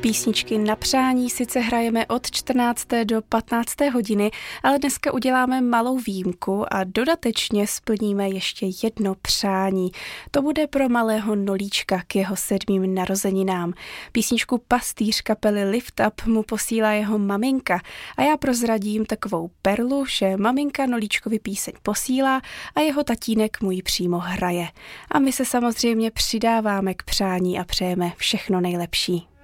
Písničky na přání sice hrajeme od 14. do 15. hodiny, ale dneska uděláme malou výjimku a dodatečně splníme ještě jedno přání. To bude pro malého Nolíčka k jeho 7. narozeninám. Písničku Pastýř kapely Lift Up mu posílá jeho maminka a já prozradím takovou perlu, že maminka Nolíčkovi píseň posílá a jeho tatínek mu ji přímo hraje. A my se samozřejmě přidáváme k přání a přejeme všechno nejlepší.